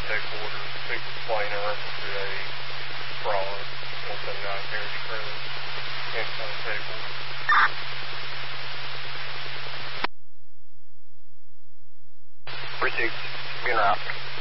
take orders, fix the plane up to a fraud, and some not very screws, and some people. Received. You're out.